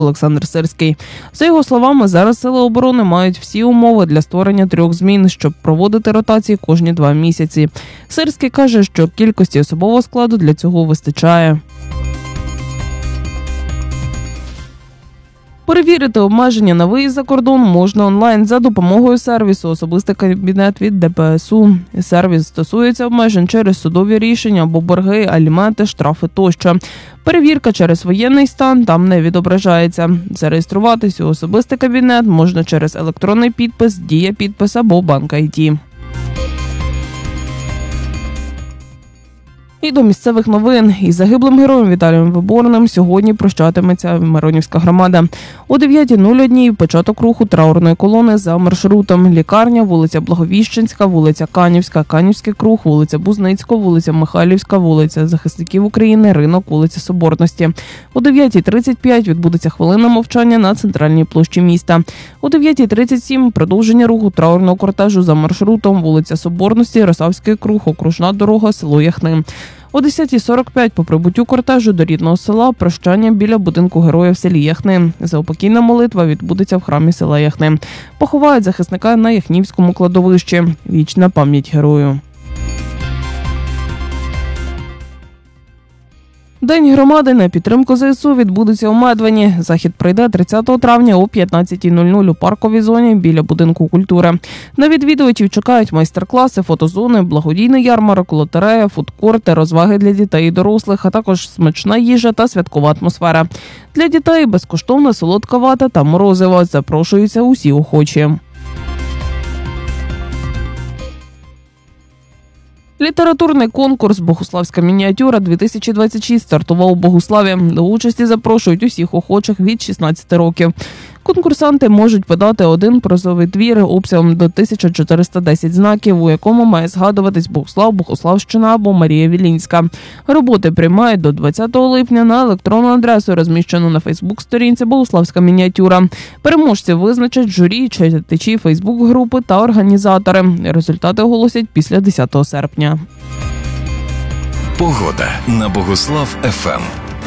Олександр Сирський. За його словами, зараз Сили оборони мають всі умови для створення 3 змін, щоб проводити ротації кожні 2 місяці. Сирський каже, що кількості особового складу для цього вистачає. Перевірити обмеження на виїзд за кордон можна онлайн за допомогою сервісу «Особистий кабінет» від ДПСУ. Сервіс стосується обмежень через судові рішення або борги, аліменти, штрафи тощо. Перевірка через воєнний стан там не відображається. Зареєструватись у «Особистий кабінет» можна через електронний підпис, Дія-підпис або Банк-ID. І до місцевих новин. Із загиблим героєм Віталієм Виборним сьогодні прощатиметься Миронівська громада. О 9:01 початок руху траурної колони за маршрутом: лікарня, вулиця Благовіщенська, вулиця Канівська, Канівський круг, вулиця Бузницького, вулиця Михайлівська, вулиця Захисників України, ринок, вулиця Соборності. О 9:35 відбудеться хвилина мовчання на центральній площі міста. О 9:37 продовження руху траурного кортежу за маршрутом: вулиця Соборності, Росавський круг, окружна дорога, село Яхни. О 10:45 по прибуттю кортежу до рідного села прощання біля будинку героя в селі Яхни. Заупокійна молитва відбудеться в храмі села Яхни. Поховають захисника на Яхнівському кладовищі. Вічна пам'ять герою. День громади на підтримку ЗСУ відбудеться у Медвені. Захід пройде 30 травня о 15:00 у парковій зоні біля будинку культури. На відвідувачів чекають майстер-класи, фотозони, благодійний ярмарок, лотерея, фудкорти, розваги для дітей і дорослих, а також смачна їжа та святкова атмосфера. Для дітей безкоштовна солодка вата та морозиво. Запрошуються усі охочі. Літературний конкурс «Богуславська мініатюра-2026» стартував у Богуславі. До участі запрошують усіх охочих від 16 років. Конкурсанти можуть подати один прозовий твір обсягом до 1410 знаків, у якому має згадуватись Богуслав, Богуславщина або Марія Вілінська. Роботи приймають до 20 липня на електронну адресу, розміщену на Фейсбук-сторінці «Богуславська мініатюра». Переможців визначать журі, читачі Фейсбук-групи та організатори. Результати оголосять після 10 серпня. Погода на Богуслав ФМ.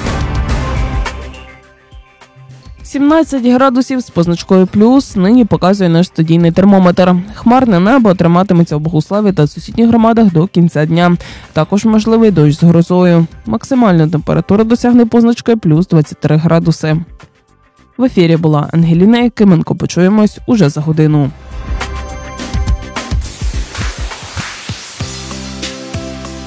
17 градусів з позначкою плюс нині показує наш студійний термометр. Хмарне небо триматиметься у Богуславі та сусідніх громадах до кінця дня. Також можливий дощ з грозою. Максимальна температура досягне позначки плюс 23 градуси. В ефірі була Ангеліна Якименко. Почуємось уже за годину.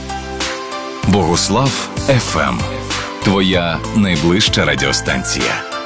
Богуслав ФМ. Твоя найближча радіостанція.